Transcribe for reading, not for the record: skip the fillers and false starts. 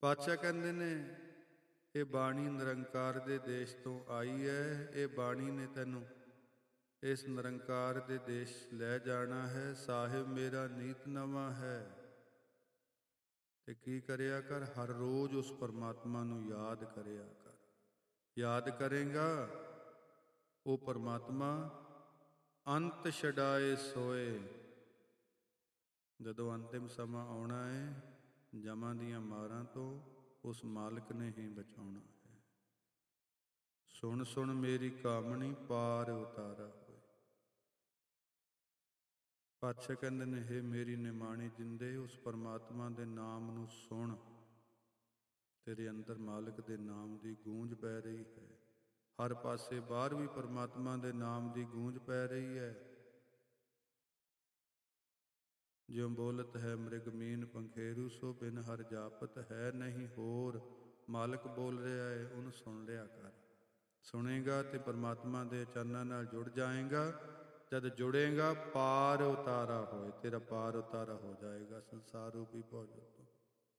ਪਾਤਸ਼ਾਹ ਕਹਿੰਦੇ ਨੇ ਇਹ ਬਾਣੀ ਨਿਰੰਕਾਰ ਦੇ ਦੇਸ਼ ਤੋਂ ਆਈ ਹੈ। ਇਹ ਬਾਣੀ ਨੇ ਤੈਨੂੰ ਇਸ ਨਿਰੰਕਾਰ ਦੇ ਦੇਸ਼ ਲੈ ਜਾਣਾ ਹੈ। ਸਾਹਿਬ ਮੇਰਾ ਨੀਤ ਨਵਾਂ ਹੈ। ਤੇ ਕੀ ਕਰਿਆ ਕਰ? ਹਰ ਰੋਜ਼ ਉਸ ਪਰਮਾਤਮਾ ਨੂੰ ਯਾਦ ਕਰਿਆ ਕਰ। ਯਾਦ ਕਰੇਗਾ ਉਹ ਪਰਮਾਤਮਾ ਅੰਤ ਛਡਾਏ ਸੋਏ। ਜਦੋਂ ਅੰਤਿਮ ਸਮਾਂ ਆਉਣਾ ਹੈ, ਜਮਾਂ ਦੀਆਂ ਮਾਰਾਂ ਤੋਂ ਉਸ ਮਾਲਕ ਨੇ ਹੀ ਬਚਾਉਣਾ ਹੈ। ਸੁਣ ਸੁਣ ਮੇਰੀ ਕਾਮਣੀ ਪਾਰ ਉਤਾਰਾ ਹੋਏ। ਪਾਤਸ਼ਾਹ ਕਹਿੰਦੇ ਨੇ ਹੇ ਮੇਰੀ ਨਿਮਾਣੀ ਜਿੰਦੇ, ਉਸ ਪਰਮਾਤਮਾ ਦੇ ਨਾਮ ਨੂੰ ਸੁਣ। ਤੇਰੇ ਅੰਦਰ ਮਾਲਕ ਦੇ ਨਾਮ ਦੀ ਗੂੰਜ ਪੈ ਰਹੀ ਹੈ। ਹਰ ਪਾਸੇ ਬਾਹਰ ਵੀ ਪਰਮਾਤਮਾ ਦੇ ਨਾਮ ਦੀ ਗੂੰਜ ਪੈ ਰਹੀ ਹੈ। ਜਿਉ ਬੋਲਤ ਹੈ ਮ੍ਰਿਗ ਮੀਨ ਪੰਖੇਰੂ, ਸੋ ਬਿਨ ਹਰ ਜਾਪਤ ਹੈ ਨਹੀਂ ਹੋਰ। ਮਾਲਕ ਬੋਲ ਰਿਹਾ ਹੈ, ਉਹਨੂੰ ਸੁਣ ਲਿਆ ਕਰ। ਸੁਣੇਗਾ ਤੇ ਪਰਮਾਤਮਾ ਦੇ ਚਰਨਾਂ ਨਾਲ ਜੁੜ ਜਾਏਗਾ। ਜਦ ਜੁੜੇਗਾ ਪਾਰ ਉਤਾਰਾ ਹੋਏ, ਤੇਰਾ ਪਾਰ ਉਤਾਰਾ ਹੋ ਜਾਏਗਾ ਸੰਸਾਰ ਰੂਪੀ ਭੌਜਲ ਤੋਂ।